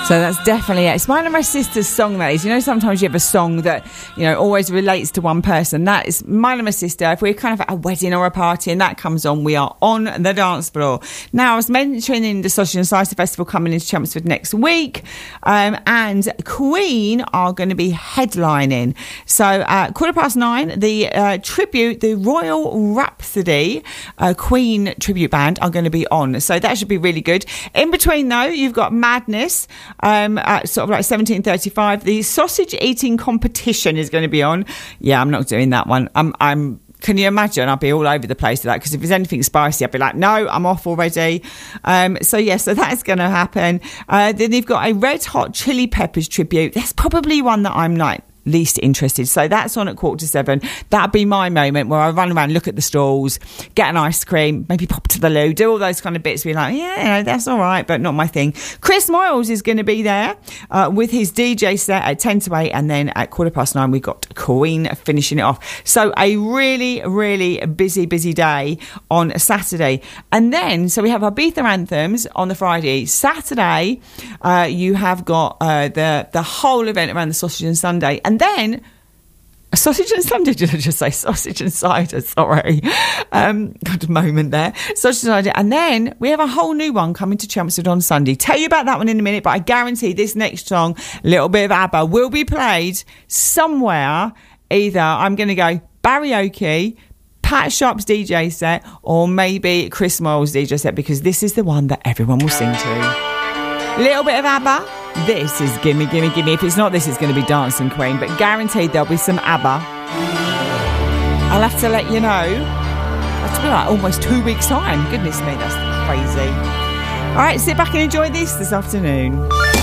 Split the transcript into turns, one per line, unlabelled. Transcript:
So that's definitely it. It's mine and my sister's song, that is. You know, sometimes you have a song that, you know, always relates to one person. That is mine and my sister. If we're kind of at a wedding or a party and that comes on, we are on the dance floor. Now, I was mentioning the Sausage and Cider Festival coming into Chelmsford next week, and Queen are going to be headlining. So, 9:15, the tribute, the Royal Rhapsody Queen tribute band are going to be on. So that should be really good. In between, though, you've got Madness. At sort of like 17:35, the sausage eating competition is going to be on. Yeah, I'm not doing that one. I'm can you imagine? I'll be all over the place with that, because if there's anything spicy, I'll be like, no, I'm off already. So that's going to happen. Then you've got a Red Hot Chili Peppers tribute. That's probably one that I'm like least interested. So that's on at 7:15. That'd be my moment where I run around, look at the stalls, get an ice cream, maybe pop to the loo, do all those kind of bits, be like, yeah, that's all right, but not my thing. Chris Moyles is going to be there with his DJ set at 10 to 8, and then at 9:15 we got Queen finishing it off. So a really, really busy day on Saturday. And then, so we have our Ibiza anthems on the Friday. Saturday, you have got the whole event around the Sausage and Sunday. And then a Sausage and Sunday, did I just say Sausage and Cider? Sorry. Got a moment there. Sausage and Cider. And then we have a whole new one coming to Chelmsford on Sunday. Tell you about that one in a minute, but I guarantee this next song, a little bit of ABBA, will be played somewhere. Either I'm going to go Barry Oakey, Pat Sharp's DJ set, or maybe Chris Moyles' DJ set, because this is the one that everyone will sing to. Little bit of ABBA. This is Gimme, Gimme, Gimme. If it's not this, it's going to be Dancing Queen, but guaranteed there'll be some ABBA. I'll have to let you know. That's been like almost 2 weeks' time. Goodness me, that's crazy. All right, sit back and enjoy this afternoon.